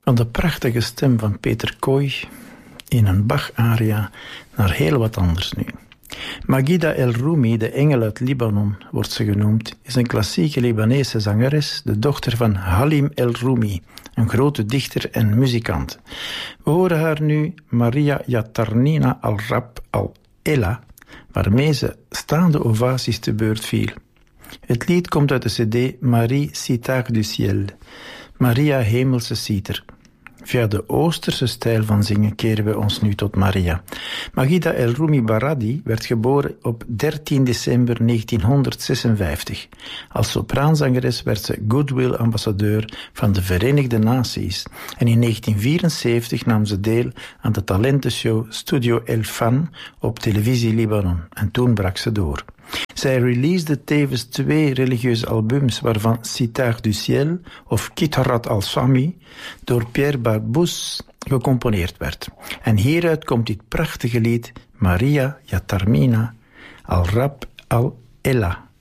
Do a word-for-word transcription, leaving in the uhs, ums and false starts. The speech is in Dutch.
Van de prachtige stem van Peter Kooi in een Bach-aria naar heel wat anders nu. Magida El Roumi, de engel uit Libanon, wordt ze genoemd, is een klassieke Libanese zangeres, de dochter van Halim El Roumi, een grote dichter en muzikant. We horen haar nu Maria Yatarnina al-Rab al-Ella, waarmee ze staande ovaties te beurt viel. Het lied komt uit de cd Marie Sitar du Ciel, Maria Hemelse Citer. Via de Oosterse stijl van zingen keren we ons nu tot Maria. Magida El Roumi Baradi werd geboren op dertien december negentienhonderdzesenvijftig. Als sopraanzangeres werd ze Goodwill-ambassadeur van de Verenigde Naties. En in negentien vierenzeventig nam ze deel aan de talentenshow Studio El Fan op televisie Libanon. En toen brak ze door. Zij releasede tevens twee religieuze albums, waarvan Sitar du Ciel of Kitarat al-Sami door Pierre Barbous gecomponeerd werd. En hieruit komt dit prachtige lied Maria Yatarnina al-Rab al-Ella.